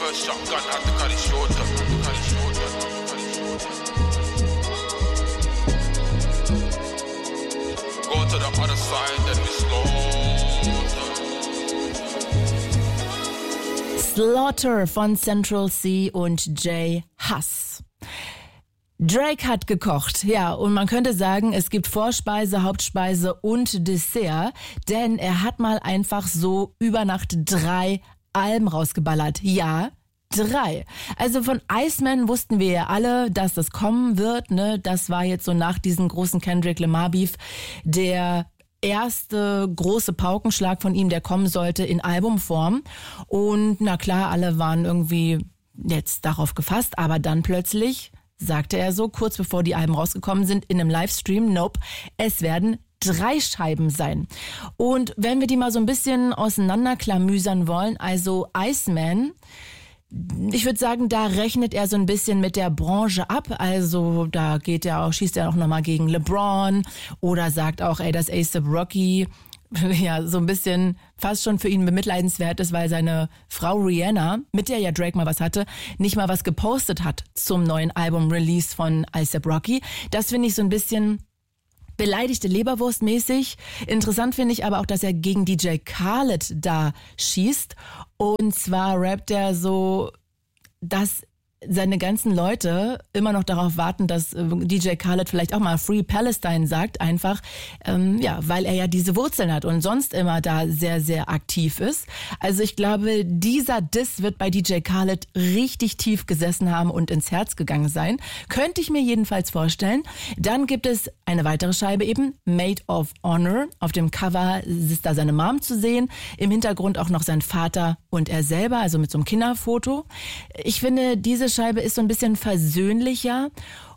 first shotgun, had to cut it shorter. Go to the other side, then we slaughter. Slaughter von Central C und J Hus. Drake hat gekocht, ja, und man könnte sagen, es gibt Vorspeise, Hauptspeise und Dessert, denn er hat mal einfach so über Nacht 3 Alben rausgeballert. Ja, 3. Also von Iceman wussten wir ja alle, dass das kommen wird, ne? Das war jetzt so nach diesem großen Kendrick Lamar Beef der erste große Paukenschlag von ihm, der kommen sollte in Albumform. Und na klar, alle waren irgendwie jetzt darauf gefasst, aber dann plötzlich sagte er so, kurz bevor die Alben rausgekommen sind, in einem Livestream, nope, es werden 3 Scheiben sein. Und wenn wir die mal so ein bisschen auseinanderklamüsern wollen, also Iceman, ich würde sagen, da rechnet er so ein bisschen mit der Branche ab. Also da schießt er auch nochmal gegen LeBron oder sagt auch, ey, das A$AP Rocky, ja, so ein bisschen fast schon für ihn bemitleidenswert ist, weil seine Frau Rihanna, mit der ja Drake mal was hatte, nicht mal was gepostet hat zum neuen Album-Release von A$AP Rocky. Das finde ich so ein bisschen beleidigte Leberwurst mäßig. Interessant finde ich aber auch, dass er gegen DJ Khaled da schießt. Und zwar rappt er so, dass seine ganzen Leute immer noch darauf warten, dass DJ Khaled vielleicht auch mal Free Palestine sagt, einfach, weil er ja diese Wurzeln hat und sonst immer da sehr, sehr aktiv ist. Also ich glaube, dieser Diss wird bei DJ Khaled richtig tief gesessen haben und ins Herz gegangen sein. Könnte ich mir jedenfalls vorstellen. Dann gibt es eine weitere Scheibe eben, Maid of Honor. Auf dem Cover ist da seine Mom zu sehen. Im Hintergrund auch noch sein Vater und er selber, also mit so einem Kinderfoto. Ich finde, diese Scheibe ist so ein bisschen versöhnlicher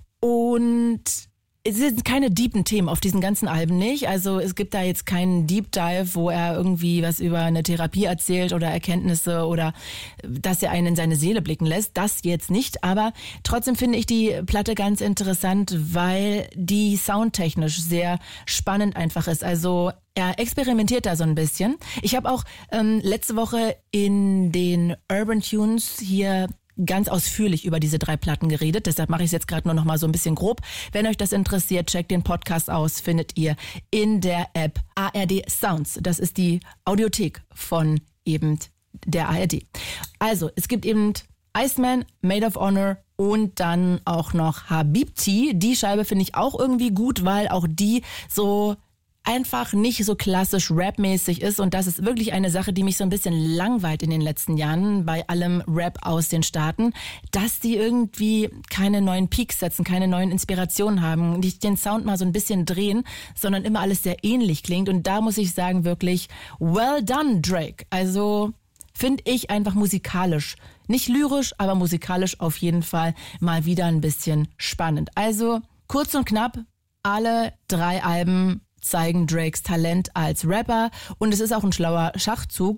und es sind keine deepen Themen auf diesen ganzen Alben nicht. Also es gibt da jetzt keinen Deep Dive, wo er irgendwie was über eine Therapie erzählt oder Erkenntnisse oder dass er einen in seine Seele blicken lässt. Das jetzt nicht, aber trotzdem finde ich die Platte ganz interessant, weil die soundtechnisch sehr spannend einfach ist. Also er experimentiert da so ein bisschen. Ich habe auch letzte Woche in den Urban Tunes hier ganz ausführlich über diese 3 Platten geredet. Deshalb mache ich es jetzt gerade nur noch mal so ein bisschen grob. Wenn euch das interessiert, checkt den Podcast aus, findet ihr in der App ARD Sounds. Das ist die Audiothek von eben der ARD. Also, es gibt eben Iceman, Maid of Honor und dann auch noch Habibti. Die Scheibe finde ich auch irgendwie gut, weil auch die so einfach nicht so klassisch rapmäßig ist und das ist wirklich eine Sache, die mich so ein bisschen langweilt in den letzten Jahren bei allem Rap aus den Staaten, dass die irgendwie keine neuen Peaks setzen, keine neuen Inspirationen haben, nicht den Sound mal so ein bisschen drehen, sondern immer alles sehr ähnlich klingt und da muss ich sagen wirklich, well done Drake. Also finde ich einfach musikalisch, nicht lyrisch, aber musikalisch auf jeden Fall mal wieder ein bisschen spannend. Also kurz und knapp, alle 3 Alben zeigen Drakes Talent als Rapper und es ist auch ein schlauer Schachzug,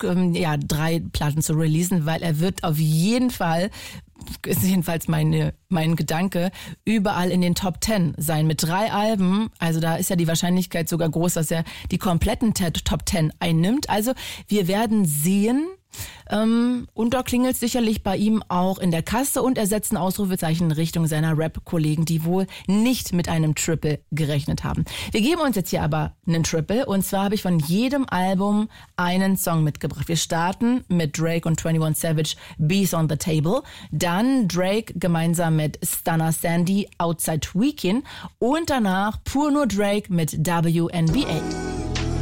3 Platten zu releasen, weil er wird auf jeden Fall, ist jedenfalls mein Gedanke, überall in den Top 10 sein. Mit 3 Alben, also da ist ja die Wahrscheinlichkeit sogar groß, dass er die kompletten Top 10 einnimmt. Also wir werden sehen, und da klingelt es sicherlich bei ihm auch in der Kasse und er setzt ein Ausrufezeichen in Richtung seiner Rap-Kollegen, die wohl nicht mit einem Triple gerechnet haben. Wir geben uns jetzt hier aber einen Triple und zwar habe ich von jedem Album einen Song mitgebracht. Wir starten mit Drake und 21 Savage, Bees on the Table, dann Drake gemeinsam mit Stunner Sandy, Outside Weekend und danach pur nur Drake mit WNBA.